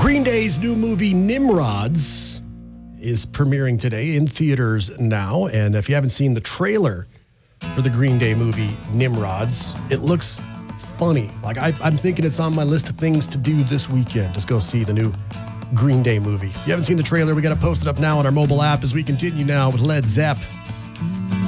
Green Day's new movie Nimrods is premiering today in theaters now. And if you haven't seen the trailer for the Green Day movie Nimrods, it looks funny. Like I'm thinking it's on my list of things to do this weekend. Just go see the new Green Day movie. If you haven't seen the trailer, we got to post it up now on our mobile app as we continue now with Led Zepp.